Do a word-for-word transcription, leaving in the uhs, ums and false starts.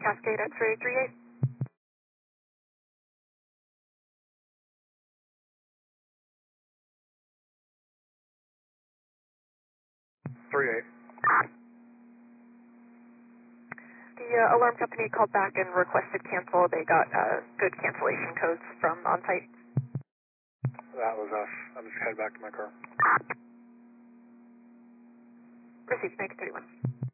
Cascade X-ray three eight. three eight. The uh, alarm company called back and requested cancel. They got uh, good cancellation codes from on-site. That was us. I'm just headed back to my car. Received, make it thirty-one.